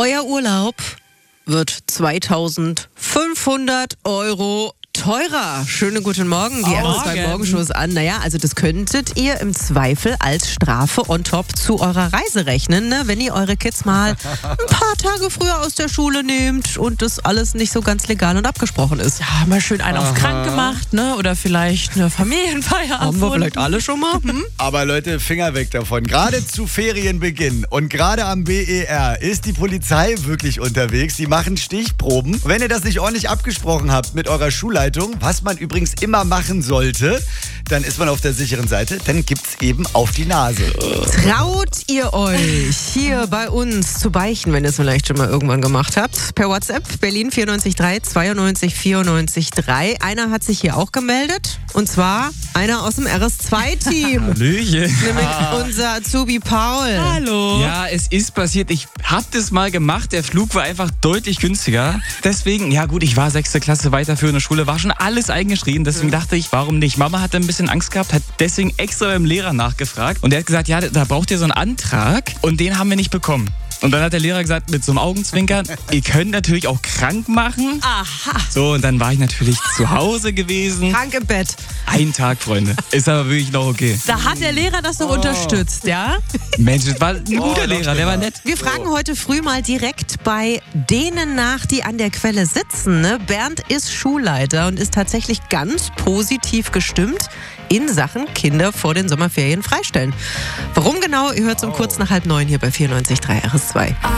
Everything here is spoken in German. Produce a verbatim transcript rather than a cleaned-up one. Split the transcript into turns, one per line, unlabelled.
Euer Urlaub wird zweitausendfünfhundert Euro teurer. Schönen guten Morgen, die R S zwei Morgenshow ist an. Naja, also das könntet ihr im Zweifel als Strafe on top zu eurer Reise rechnen, ne? Wenn ihr eure Kids mal ein paar Tage früher aus der Schule nehmt und das alles nicht so ganz legal und abgesprochen ist.
Ja, mal schön einen auf krank gemacht, ne? Oder vielleicht eine Familienfeier.
Haben wir vielleicht alle schon mal? Hm?
Aber Leute, Finger weg davon. Gerade zu Ferienbeginn und gerade am B E R ist die Polizei wirklich unterwegs. Die machen Stichproben. Wenn ihr das nicht ordentlich abgesprochen habt mit eurer Schulleitung, was man übrigens immer machen sollte, dann ist man auf der sicheren Seite. Dann gibt's eben auf die Nase.
Traut ihr euch hier bei uns zu beichten, wenn ihr es vielleicht schon mal irgendwann gemacht habt? Per WhatsApp Berlin vier neun drei zweiundneunzig vierundneunzig drei. Einer hat sich hier auch gemeldet. Und zwar einer aus dem R S zwei Team.
Hallöchen.
Nämlich unser Azubi Paul.
Hallo.
Ja, es ist passiert. Ich hab das mal gemacht. Der Flug war einfach deutlich günstiger. Deswegen, ja gut, ich war sechste Klasse weiterführende Schule, war schon alles eingeschrieben. Deswegen dachte ich, warum nicht? Mama hatte ein bisschen Angst gehabt, hat deswegen extra beim Lehrer nachgefragt. Und der hat gesagt, ja, da braucht ihr so einen Antrag. Und den haben wir nicht bekommen. Und dann hat der Lehrer gesagt, mit so einem Augenzwinkern, ihr könnt natürlich auch krank machen.
Aha.
So, und dann war ich natürlich zu Hause gewesen.
Krank im Bett.
Ein Tag, Freunde. Ist aber wirklich noch okay.
Da hat der Lehrer das noch unterstützt, ja?
Mensch, das war ein guter Lehrer, der war nett.
Wir fragen heute früh mal direkt bei denen nach, die an der Quelle sitzen. Ne? Bernd ist Schulleiter und ist tatsächlich ganz positiv gestimmt in Sachen Kinder vor den Sommerferien freistellen. Warum genau? Ihr hört es um kurz nach halb neun hier bei vierundneunzig Komma drei R S zwei.